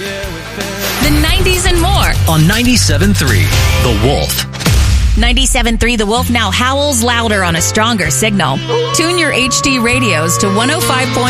the 90s and more. On 97.3, The Wolf. 97.3 The Wolf now howls louder on a stronger signal. Tune your HD radios to 105.